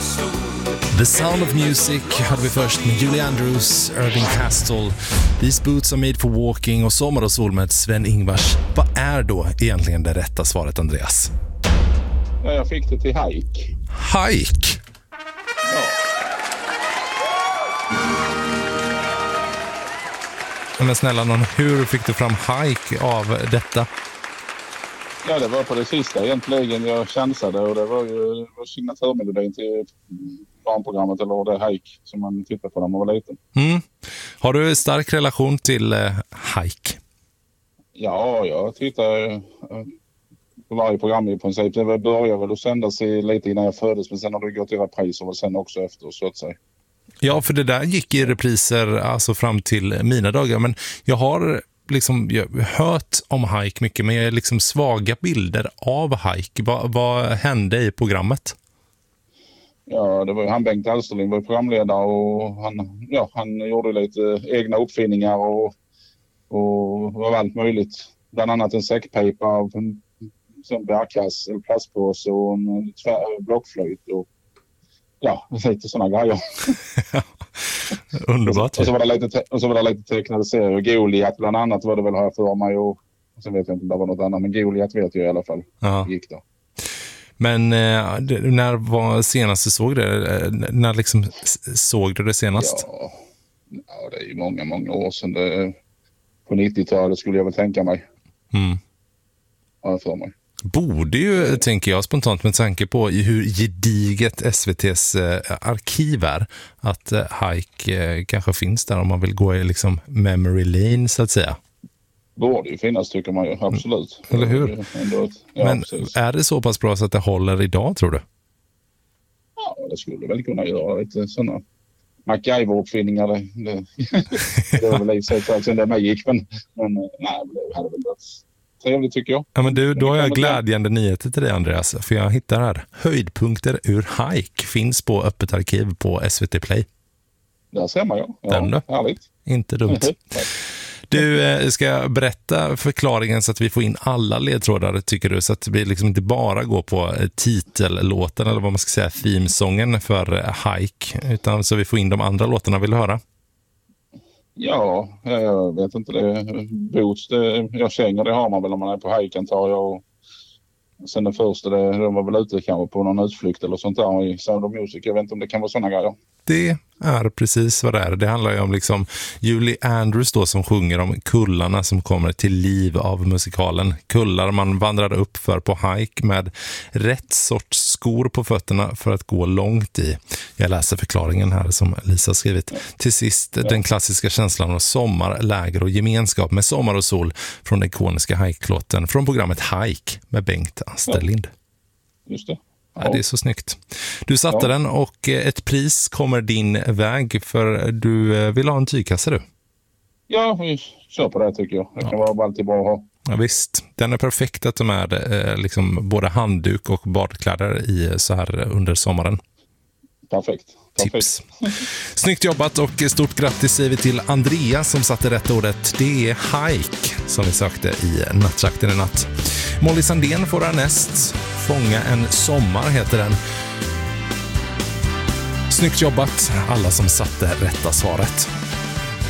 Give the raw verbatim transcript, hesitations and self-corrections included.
The Sound of Music hade vi först med Julie Andrews, Irving Castle, These Boots Are Made For Walking och Sommar och sol med Sven-Ingvars. Vad är då egentligen det rätta svaret, Andreas? Ja, jag fick det till hike. Hike? Ja. Men snälla någon, hur fick du fram hike av detta? Ja, det var på det sista egentligen jag chansade och det var ju signaturmelodin till barnprogrammet eller det hike som man tittar på när man var liten. Mm. Har du stark relation till eh, hike? Ja, jag tittar eh, på varje program i princip. Det började väl att sändas i lite innan jag föddes, men sen har det gått i repris och sen också efter så att säga. Ja, för det där gick i repriser alltså fram till mina dagar, men jag har liksom jag har hört om hike mycket, men jag är liksom svaga bilder av hike. Va, vad hände i programmet? Ja, det var han Bengt Alsterling var programledare och han, ja, han gjorde lite egna uppfinningar och, och var allt möjligt. Bland annat en säckpipa av en, en bärkass, en plastpåse och en tvär, blockflöjt och ja, lite sådana grejer. Underbart. Och så var det lite, och så var det lite tecknade serier. Goliat bland annat var det väl här för mig och, och sen vet jag inte om det var något annat, men Goliat vet jag i alla fall. Ja. Gick då. Men eh, när var senast du såg det? När liksom såg du det senast? Ja, ja det är ju många, många år sedan. Det, på nittiotalet skulle jag väl tänka mig. Mm. Ja, för mig. Borde ju, tänker jag spontant med tanke på hur gediget S V T:s eh, arkiv är, att eh, hike eh, kanske finns där om man vill gå i liksom memory lane så att säga. Borde ju finnas tycker man ju, absolut. Eller hur? Ja, men precis. Är det så pass bra så att det håller idag, tror du? Ja, det skulle väl kunna göra lite sådana MacGyver-uppfinningar. Det, det, det var väl i sig ett sen det med gick, men, men nej, det hade väl varit trevligt tycker jag. Ja, men du, då har jag glädjande nyheter till dig, Andreas, för jag hittar här. Höjdpunkter ur hike finns på öppet arkiv på S V T Play. Där ser man ju. Ja, Den då? Härligt. Inte dumt. Du, ska jag berätta förklaringen så att vi får in alla ledtrådar, tycker du? Så att vi liksom inte bara går på titellåten eller vad man ska säga, themesången för hike, utan så vi får in de andra låtarna. Vill du höra? Ja, jag vet inte det. Boots, det, jag känner det har man väl om man är på hike, antar jag. Och sen den första, det, de var väl ute kanske på någon utflykt eller sånt där i Sound of Music. Jag vet inte om det kan vara såna grejer. Det är precis vad det är. Det handlar ju om liksom Julie Andrews då, som sjunger om kullarna som kommer till liv av musikalen. Kullar man vandrar upp för på hike med rätt sorts skor på fötterna för att gå långt i. Jag läser förklaringen här som Lisa skrivit. Till sist ja. Den klassiska känslan av sommar, läger och gemenskap med sommar och sol från den ikoniska hike-låten från programmet Hike med Bengt Alsterlind. Ja. Just det. Ja. Ja, det är så snyggt. Du satte ja. den och ett pris kommer din väg, för du vill ha en tygkasse, du. Ja, vi kör på det tycker jag. Det kan ja. vara alltid bra att ha. Ja, visst. Den är perfekt att ta med eh, liksom både handduk och badkläder i så här under sommaren. Perfekt. Tips. Snyggt jobbat och stort grattis säger vi till Andreas som satte rätt ordet. Det är hike som vi sökte i nattjakten i natt. Molly Sandén får härnäst. Fånga en sommar heter den. Snyggt jobbat alla som satte rätta svaret.